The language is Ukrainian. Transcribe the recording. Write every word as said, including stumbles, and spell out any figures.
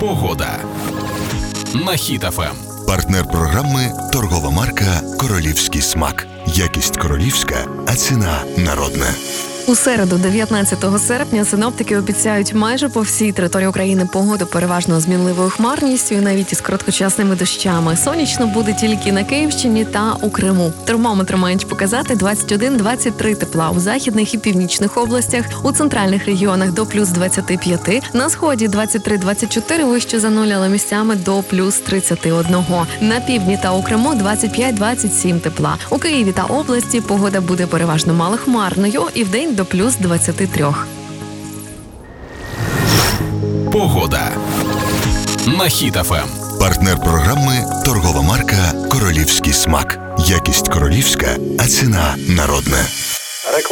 Погода на Хіт еф ем. Партнер програми – торгова марка «Королівський смак». Якість королівська, а ціна народна. У середу, дев'ятнадцятого серпня, синоптики обіцяють майже по всій території України погоду переважно з мінливою хмарністю і навіть із короткочасними дощами. Сонячно буде тільки на Київщині та у Криму. Термометри мають показати двадцять один - двадцять три тепла у західних і північних областях, у центральних регіонах до плюс двадцять п'ять, на сході двадцять три - двадцять чотири вище за нуль, але місцями до плюс тридцять один. На півдні та у Криму двадцять п'ять - двадцять сім тепла. У Києві та області погода буде переважно малохмарною і вдень до плюс двадцять три. Погода на Хіт еф ем. Партнер програми – торгова марка «Королівський смак». Якість королівська, а ціна народна.